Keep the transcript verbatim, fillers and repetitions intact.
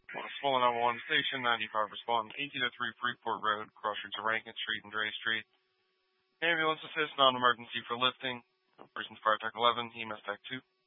Swollen on one, Station ninety-five, respond eighteen oh three Freeport Road, cross streets of Rankin Street and Dre Street. Ambulance assist, non-emergency for lifting. Person's fire tech eleven, E M S tech two.